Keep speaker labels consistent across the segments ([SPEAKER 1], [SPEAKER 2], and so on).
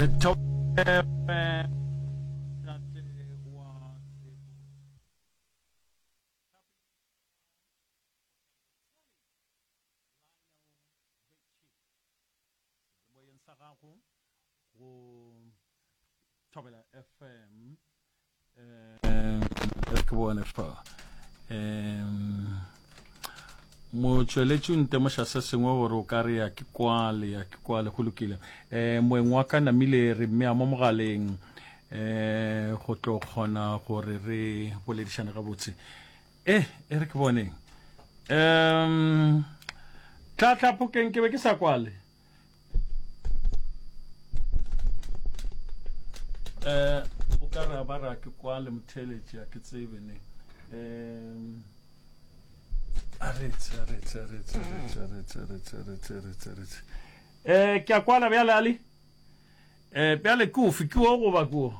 [SPEAKER 1] Top Tobela FM Rekwana fa mo tsweletse nte mo sha se sengwe gore o kare ya ke kwale go lokile moengwa ka namile re mme mo mogaleng go tlo khona gore re boledishana ga botse re ke boneng tla pokeng ke be ke sa kwale o ka ra bara ke kwale motheletse ya ke tsebe ne aretse ke a kwala bjale ali bjale kufi ke o goba kuo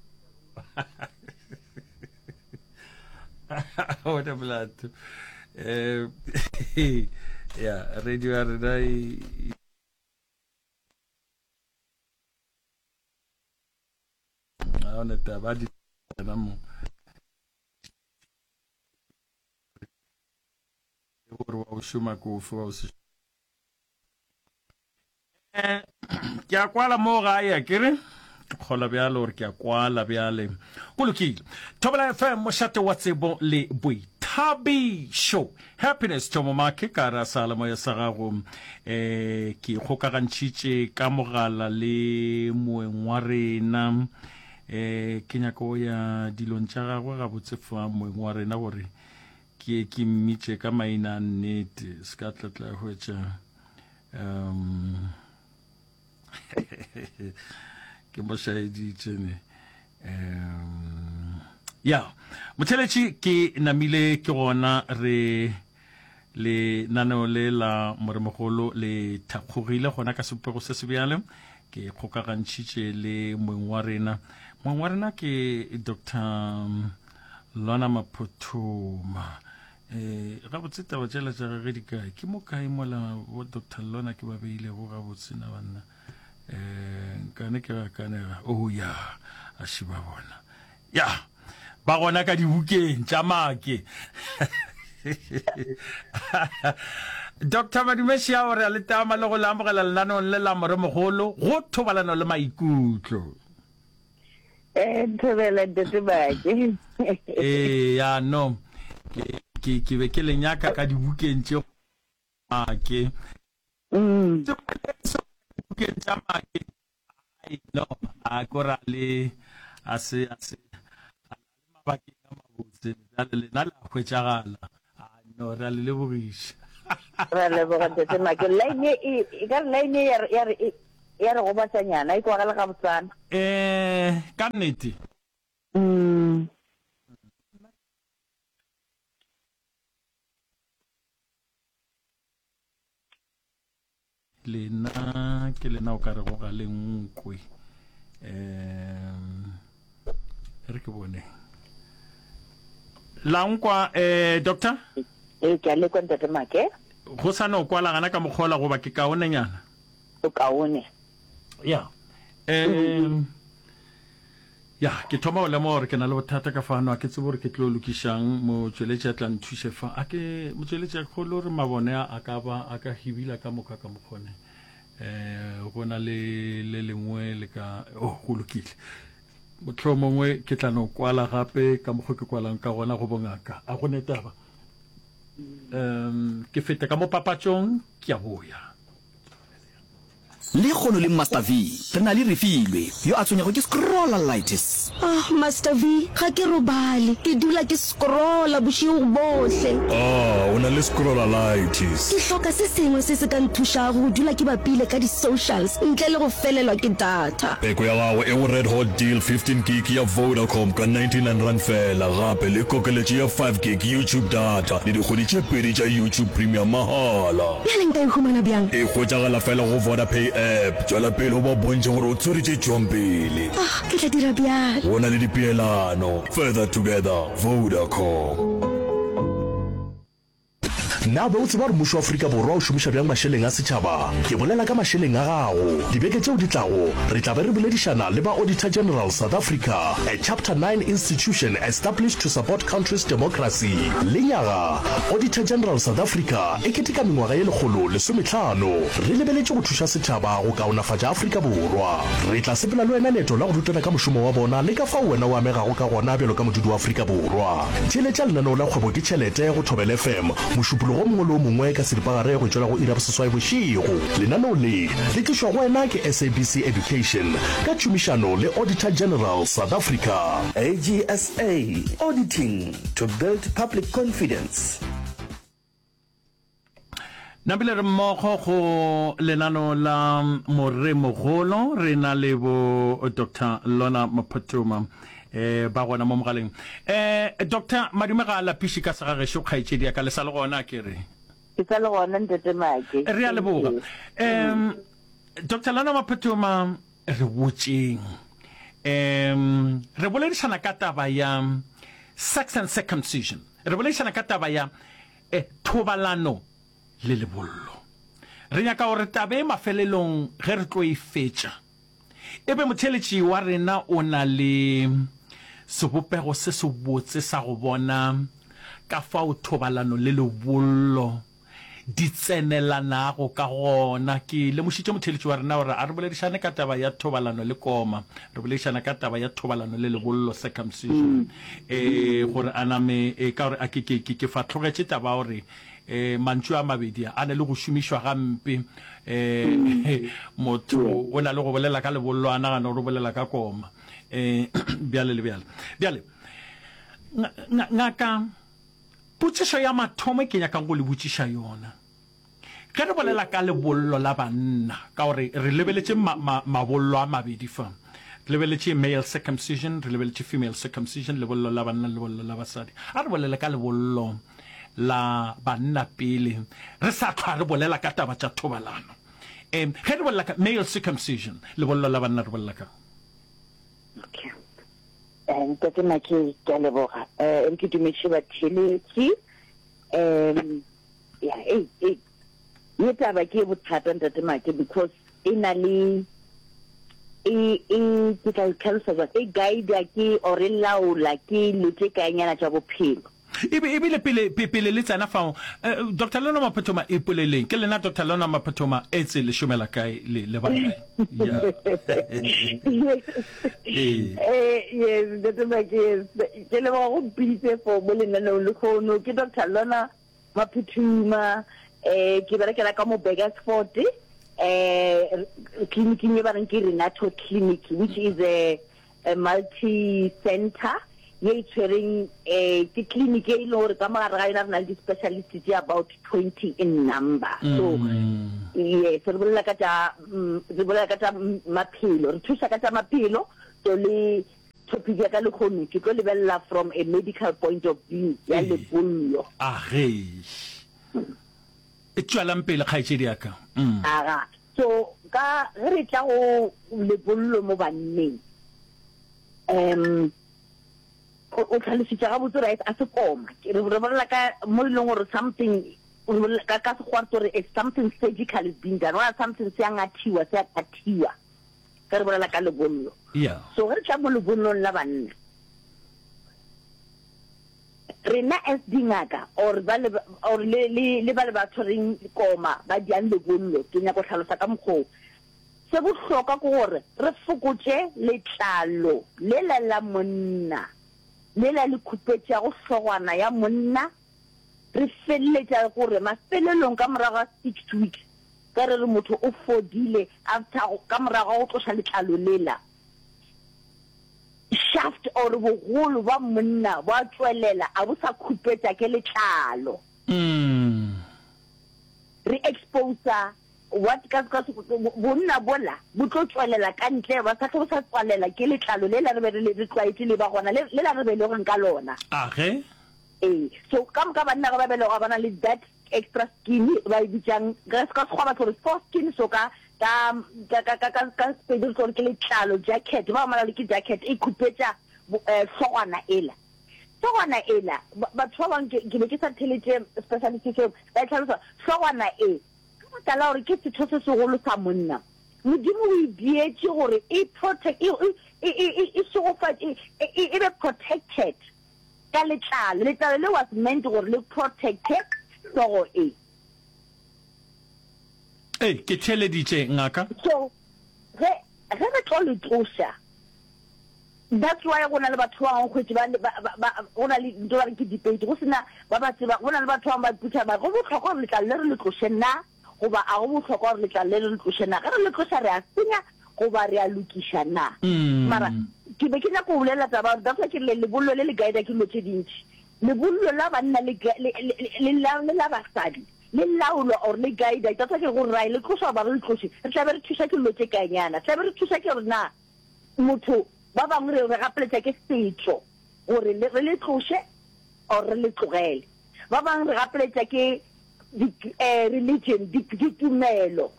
[SPEAKER 1] o da blato ya radio ya rena on est à di namo o shuma ko fo o se ke a kwala mo ga ya kere khola bjalo re ke a kwala bjale go lokile Tobela FM mo shate watsebo le Boithabi show happiness to mo make ka ra sala mo ya sagago ke kgokagantšitše ka mogala le moengwa rena ke nyako ya dilong tša gagwe ga botse fa moengwa rena gore ke mmitše ka maina nnete ska tlatla hwetša ke mo shaeditše ne ya motheletši ke namile ke gona re le naneo le la moremogolo le thakgogile gona ka sepego se se bjale ke kgokagantšitše le moengwa rena ke Dr. Lona Maphothoma ga botse taba tšela tša gage di kae ke mo kae mola bo Dr. Lona ke ba beilego ga botse na banna kane ke ga kanega ya a šiba bona ya ba gona ka dibukeng tša make Dr. Madumeshi ya gore a le tama le go lamogela lenanong le la moremogolo go thobalano le maikutlo
[SPEAKER 2] thobela Ntatebake
[SPEAKER 1] ya no ke be ke lenyaka ka dibukeng tše make dibukeng tša make no a kora le a se mabakeng a mabotse lena la hwetšagala no re a le lebogiša
[SPEAKER 2] ra leboga Ntatebake line ya re go batsanyana e kwagala ga botsana
[SPEAKER 1] ka nnete lena ke lena o ka re go ga lenkwe re ke bone lankwa doctor
[SPEAKER 2] ke a le kwa Ntatebake
[SPEAKER 1] go sa no kwala gana ka mokgola goba ke kaone nyana
[SPEAKER 2] o kaone
[SPEAKER 1] ya ya ke thoma o lemore ke na le bothata ka fano a ke tsebo re ke tlo lokišang mo tsweletše a tla nthuse fa a ke mo tsweletše a kgolo re mabone a ka hibila ka moka ka mokgone go na le lengwe le ka go lokile motho mongwe ke tla no kwala gape ka mokgo ke kwalang ka gona go bongaka a go netaba ke feta ka mo papatšong ke a boya
[SPEAKER 3] le kgono le Master V re na le refilwe yo a tsonyego ke scrollalitis
[SPEAKER 4] Master V ga ke robale ke dula ke scrolla bosigo bohle
[SPEAKER 5] o na le scrollalitis
[SPEAKER 4] ke hloka se sengwe se se ka nthuša go dula ke bapile ka di-socials ntle le go felelwa ke data
[SPEAKER 5] peko ya gago e go red hot deal 15 gig ya Vodacom ka 99 rand fela gape le kokeletše ya 5 gig YouTube data le dikgwedi tše pedi tša YouTube Premium mahala
[SPEAKER 4] bjale nka e humana bjang
[SPEAKER 5] e hwetšagala fela go Vodapay app tswela pele o ba bontše gore o tsoretše tšwampele
[SPEAKER 4] ke tla dira bjale
[SPEAKER 5] go na le dipeelano further together Vodacom
[SPEAKER 6] na be o tseba re mmušo wa Afrika Borwa o šomiša bjang mašeleng a setšhaba ke bolela ka mašeleng a gago dibeke tšeo di tlago re tla be re boledišana le ba Auditor General South Africa, a Chapter 9 institution established to support countries' democracy. Lenyaga Auditor General South Africa e keteka mengwaga ye 115 re lebeletše go thuša setšhaba go kaonafatša Afrika Borwa. Re tla sepela le wena leeto la go rutela ka mošomo wa bona le ka fao wena o amegago ka gona bjalo ka modudi wa Afrika Borwa. Tšheletša lenaneo la kgwebo ke tšhelete go Thobela FM mošupologo mongwe le o mongwe ka seripagare go tšwela go ira boseswai bošigo. Lenaneo le tlišwa go wena ke SABC Education ka tšomišano le Auditor General South Africa.
[SPEAKER 3] AGSA, auditing to build public confidence.
[SPEAKER 1] Nabile re mmogo go lenano la Moremogolo re na le bo Dr. Lona Mapatoma ba gona mo mogaleng. Dr. Madumega la pishi ka sa gagešo kgaitšedi ya ka le sa le gona ke re.
[SPEAKER 2] Ke sa le gona ntete Make.
[SPEAKER 1] Re a leboga. Dr. Lona Mapatoma re botseng. Re boledišana ka taba ya sex and circumcision. Re boledišana ka taba ya thobalano le lebollo. Re nyaka gore tabe mafelelong ge re tlo e fetša ebe motheletši wa rena o na le sebopego se se botse sa go bona ka fao thobalano le lebollo di tsenelanago ka gona. Ke lemošitše motheletši wa rena gore a re boledišane ka taba ya thobalano le koma, re boledišana ka taba ya thobalano le lebollo circumcision, gore aname ka gore ke fatlogetše taba gore mantšu a mabedi a ne le go šomišwa gampe motho o na le go bolela ka lebollo a nagana gore o bolela ka koma bjale le bjale ngaka potsišo ya mathomo ke nyakang go le botšiša yona ge re bolela ka lebollo la banna ka gore re lebeletše mabollo a mabedi fa re lebeletše male circumcision, re lebeletše female circumcision, lebollo la banna le lebollo la basadi. A re bolela ka lebollo la banna pele re sa tlhwa re bolela ka taba tša thobalano. Ge re bolela ka male circumcision lebollo la banna re bolela ka
[SPEAKER 2] okay. Ntate Make ke a leboga re ke dumetše batheletši ye taba ke bothata Ntate Make because e na le ke tla itlhalosa e guide ke or e laola ke lete ka nyana tša bophelo.
[SPEAKER 1] Ebile pele le tsana fao Dr. Lona Mapatoma e poleleng ke lena Dr. Lona Mapatoma e tse le šomela kae le bana
[SPEAKER 2] yes Dr. Make ke le ba go mpitse for mo lenaneo le khono ke Dr. Lona Mapatoma ke berekela ka mo Begersfort clinic e ba reng ke Renato Clinic, which is a multi-center ye tshwereng ke clinic e le gore ka mogare ga yona re na le di-specialists tse about 20 in number. So yes re bolela ka tša maphelo, re thusa ka tša maphelo. So le topic ya ka lekgono ke tlo lebelela from a medical point of view ya lebollo.
[SPEAKER 1] E tšwalang pele kgaetšedi ya ka.
[SPEAKER 2] So ka ge re tla go lebollo mo banneng o tlhalositša gabotse right a se koma re bolela ka mo e leng gore something ka se gwaretse gore if something surgical is being done or something se a ngathiwa se a kathiwa ka re bolela ka lebollo. So ge re tla mo lebollong la banna rena as dingaka or le ba le ba tshwereng koma ba diang lebollo ke nyaka go tlhalosa ka mokgwa se bohlokwa ke gore re fokotše letlalo le la monna le la le khupetša go hlogwana ya monna re feleletša gore mafelelong ka morago 6 weeks ka re motho o fodile after ka morago go tloša letlalo lela shaft or bogolo ba monna ba tswelela a bo sa khupetša ke letlalo re exposa what ka bonna bola bo tlo tswelela ka ntle ba sa tlo sa tswelela ke letlalo le la re be le tlwaetse le ba gona le la re be le go ka lona so ka banna ga ba bele ga bana le that extra skin ba bitšang ga se ka go ba tlo for skin so ka spedil ke letlalo jacket ba mala le ke jacket e khupetša hlogwana ela hlogwana ela batho ba bang ke be ke sa theletse specialist se ba tlhalosa hlogwana e ka tla gore ke setho se segolo sa monna modimo o ibietse gore e protect e sofa e be protected ka letlalo le was meant gore le protected hlogo e
[SPEAKER 1] ke theleditše ngaka
[SPEAKER 2] so ge re tlo le tlosa that's why go na le batho ba ngwetse ba go na le ntwa ke debate go sena ba ba tseba go na le batho ba putsa ba go botlhokwa re tla le re le tlose nna go ba a go botlhokwa re tla le re tlose nna re le tlosa re a senya go ba re a lokisha na mara ke be ke nya go bolela taba that's why ke le bollo le guide ke lo tse dintsi le bollo la banna le la basadi le laolo or le guide that's why ke go ra le tlosa ba re tlose re tla be re thusa ke lo tse kanyana tla be re thusa ke rena motho ba bangwe re gapeletsa ke setso gore re le tlose or re le tlogele ba bangwe re gapeletsa ke religion ditumelo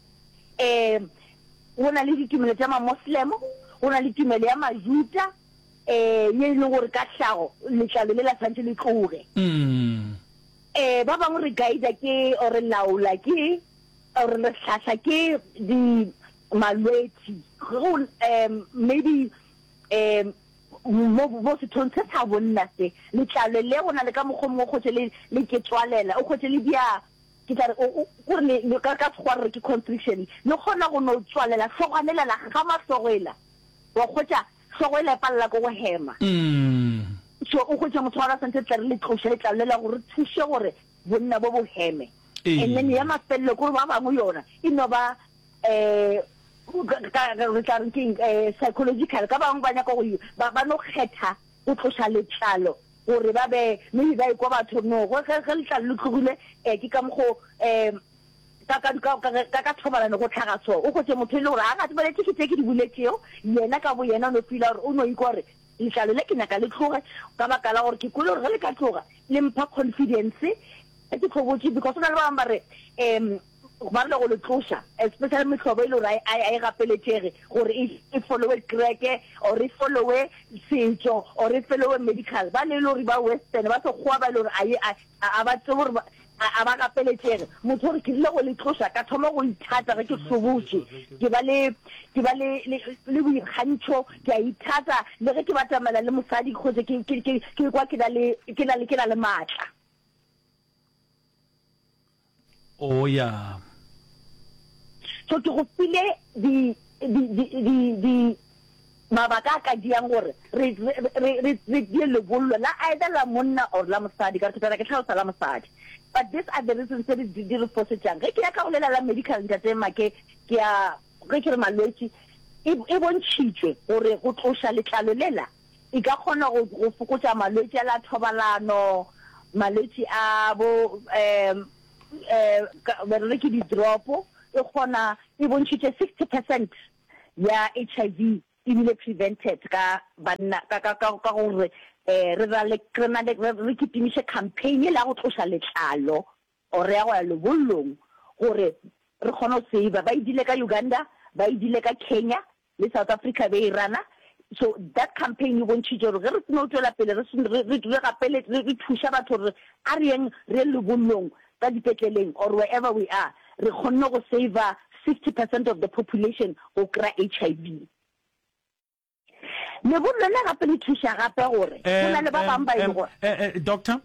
[SPEAKER 2] go na le ditumelo tsa ma-Muslim go na le tumelo ya ma-Juda ye e leng gore ka tlhago letlalo le la santse le tloge ba bangwe re guida ke or re laola ke or re tlhahla ke di malwetsi maybe mo sethong se sa bonna se letlalo le go na le ka mogomong go le ke tswalela o khotse le dia ke tla gore le ka tshwara ke constriction le gona go no tswalela tlhoganela la ga masogela wa khotsa sogela palla go hema so o khotse mo tswara sentse tla le tloshe le tlalo la gore thushe gore bonna bo heme and then ya mafelo go ba bangwe yona inoba psychological ka bangwe ba nya go ba no kgetha o tlosa letlalo gore ba be mme ba ikwa batho no go ge letlalo le tlogile ke ka mgo ka thobalano go tlhaga so o go tse motho le gore a ga tsebele ke di buletseo yena ka bo yena no fila gore o no ikore letlalo le ke naka le tloge ka baka la gore ke kole gore le ka tloga le mpha confidence ke tlhobotse because o na le ba mbare ba le go le tlosa especially mehlobo ile gore a gapeletsege gore e followe kreke or e followe setso or e followe medical ba le gore ba western ba se goa ba le gore a ba tse gore a ba gapeletsege motho gore ke le go le tlosa ka thoma go ithata ge ke tlhobotse ke ba le boikgantsho ke a ithata le ge ke ba tsamela le mosadi kgotse ke kwa ke na le maatla
[SPEAKER 1] oh yeah
[SPEAKER 2] so ke go pile di mabaka ka diang gore re le bollo la either la monna or la mosadi ka tsela ke tlhalosa la mosadi but these are the reasons that di re fosetsang ke ya ka go lela la medical ntate make ke ya ke re malwetsi e bontshitswe gore go tlosa letlalo lela e ka kgona go fokotsa malwetsi a la thobalano malwetsi a bo re ke di dropo e kgona e bontshitse 60% ya HIV ebile prevented ka banna ka gore re kitimise campaign la go tlosa letlalo o re ya go ya lebollong gore re kgona go save ba idile ka Uganda ba idile ka Kenya le South Africa be irana so that campaign you want to do re tseno tswela pele re gapele re thusa batho re a re lebollong ka dipetleleng or wherever we are re kgonne go save 60% of the population go kry HIV le bollo le gape le thusa gape gore bona le ba bang ba ile gore
[SPEAKER 1] doctor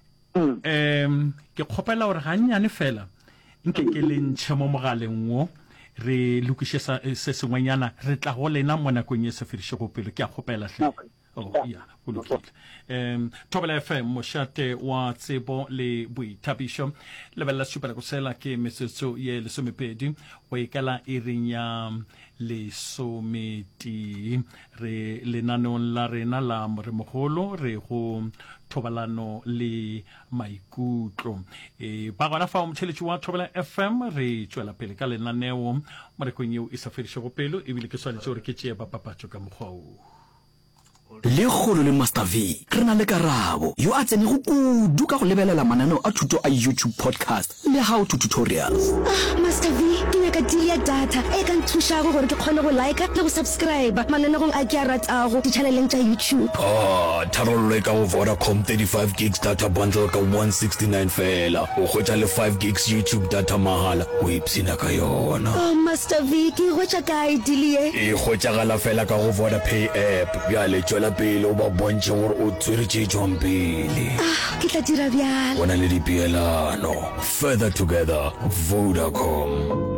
[SPEAKER 1] ke khopela gore ga nnyane fela nke ke le ntse mo mogaleng wo re lokishe se sengwenyana re tla go lena mo nakong e se fedishe go pele ke a khopela hle oh yeah bolokile Thobela FM moshate wa tsebo le boithabišo le bella supela go sela ke metsotso ye le somepedi o ikala irinya le someti re lenanong la rena la moremogolo re go thobalano le maikutlo ba gona fa motšheletši wa Thobela FM re tšwela pele ka lenaneo mo rekong yeo e sa fedišego pelo ebile ke swanetše gore ke tšee ba papatšo ka mokgwa o
[SPEAKER 3] le kgolo le Master V re na le Karabo yo a tsene go kudu ka go lebelela mananeo a thuto a YouTube podcast le how to tutorials.
[SPEAKER 4] Master V ke nyaka deal ya data e ka nthuša gore ke kgone go like le go subscribe mananeo a ke a ratago di-channeleng tša YouTube.
[SPEAKER 5] Tharollo ka go Vodacom 35 gigs data bundle ka 169 fela o khwetša le 5 gigs YouTube data mahala o ipsina ka yona.
[SPEAKER 4] Master V ke hwetša kae deal ye?
[SPEAKER 5] E khwetšagala fela ka go Vodapay app bjale tšwela pele o ba bontše gore o tsweretše tšwang pele.
[SPEAKER 4] Ke tla dira bjalo.
[SPEAKER 5] Bona le dipeelano. Further together, Vodacom.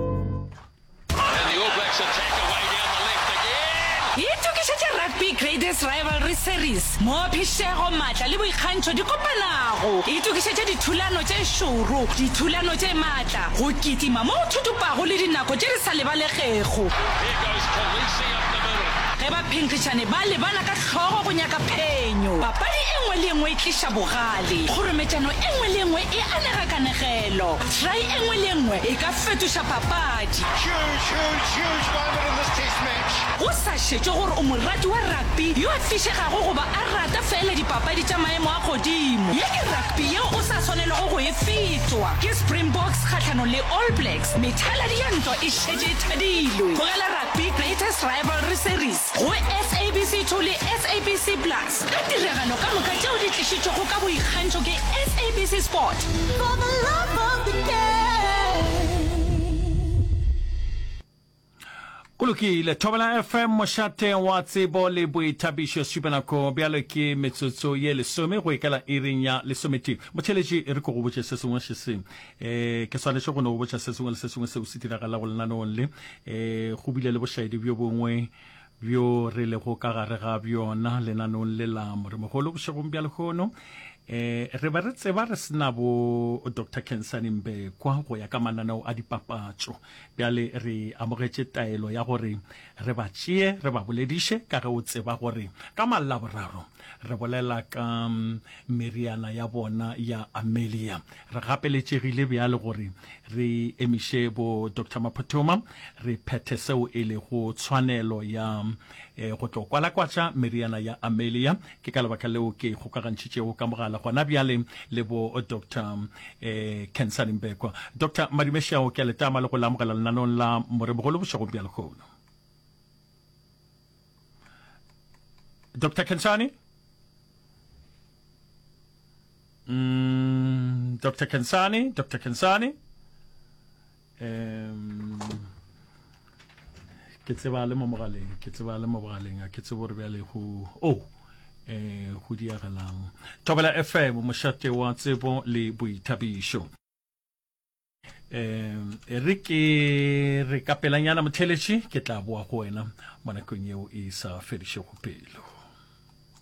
[SPEAKER 7] Rugby Greatest Rivalry Series mo phishego matla le boikgantsho di kopanago itukišetša dithulano tše šoro dithulano tše matla go kitima mo thutupago le dinako tše di sa lebalegego ge ba phenkgišane ba lebana ka hlogo go nyaka phenyo papadi engwe le engwe e tliša bogale kgorometšano engwe le engwe e anega kanegelo try engwe le engwe e ka fetoša papadi go sa šetše gore o morati wa rugby yo a fišegago goba a rata fela dipapadi tša maemo a godimo ye ke rugby yeo o sa swanelego go e fetwa ke Springboks kgatlhanong le All Blacks methaladi ya ntwa e šetše e thadilwe tlogela Rugby Greatest Rivalry Series go SABC2 le SABC Plus ka tiragalo ka moka tšeo di tlišitšego ka boikgantšho ke SABC Sport. For the love of the game.
[SPEAKER 1] Kulukile Thobela FM mošate wa tsebo le boithabišo supanako bjalo ke metsotso ye lesome go ikala iring ya lesometi motheletši re ko go botša se sengwe se seng ke swanetše go no go botša se sengwe le se sengwe seo se diragala go lenaneong le go bile le bošaedi bjo bongwe bjo re le go ka gare ga bjona lenaneong le la moremogolo bošegong bja lekgono re ba re tseba re sena bo Dr. Khensani Mbekwa go ya ka mananeo a dipapatšo bjale re amogetše taelo ya gore re ba tšee re ba bolediše ka ge o tseba gore ka Malaboraro re bolela ka meriana ya bona ya Amelia re gapeletšegile bjale gore re emiše bo Dr. Maphothoma re phethe seo e le go tshwanelo ya go tlo kwalakwatša meriana ya Amelia ke ka lebaka leo ke kgokagantšhitšego ka mogala gona bjale le bo Dr. Khensani Mbekwa. Dr. Madimešao ke a letama le go lamogela lenaneong la moremogolo bošego bja lekgono. Dr. Khensani? Dr. Khensani? Dr. Khensani? Ke tseba le mo mogaleng ke tseba gore bjale go go diagalang Thobela FM mošate wa tsebo le boithabišo re kapelanyana motheletši ke tla boa go wena mo nakong yeo e sa fedišego pelo.